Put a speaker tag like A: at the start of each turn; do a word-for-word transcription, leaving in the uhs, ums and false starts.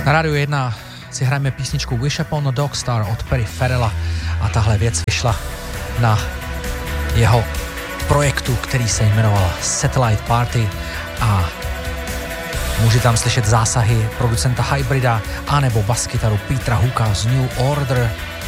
A: Na Rádiu jedna si hrajeme písničku Wish Upon a Dog Star od Perry Farrella a tahle věc vyšla na jeho projektu, který se jmenoval Satellite Party a může tam slyšet zásahy producenta Hybrida anebo baskytaru Petra Hooka z New Order.